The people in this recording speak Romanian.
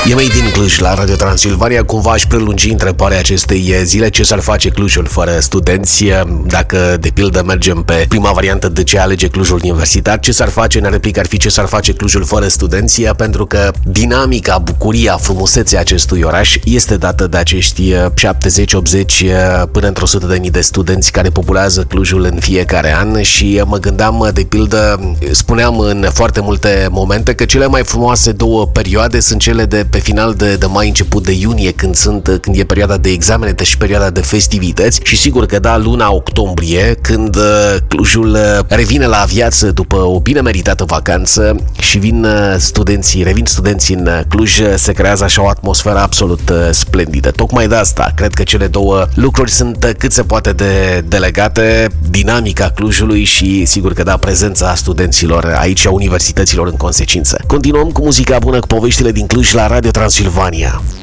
E Made in Cluj la Radio Transilvania. Cumva aș prelungi întrebarea acestei zile: ce s-ar face Clujul fără studenți? Dacă, de pildă, mergem pe prima variantă, de ce alege Clujul universitar, ce s-ar face? În replică ar fi: ce s-ar face Clujul fără studenți? Pentru că dinamica, bucuria, frumusețea acestui oraș este dată de acești 70, 80 până într-o 100.000 de studenți care populează Clujul în fiecare an. Și mă gândeam, de pildă, spuneam în foarte multe momente că cele mai frumoase două perioade sunt cele de pe final de mai, început de iunie, când e perioada de examene, deci perioada de festivități. Și sigur că da, luna octombrie, când Clujul revine la viață după o bine meritată vacanță și revin studenții în Cluj, se creează așa o atmosferă absolut splendidă. Tocmai de asta cred că cele două lucruri sunt cât se poate de legate: dinamica Clujului și sigur că da, prezența studenților aici, a universităților în consecință. Continuăm cu muzica bună, cu poveștile din Cluj la Radio Transilvania.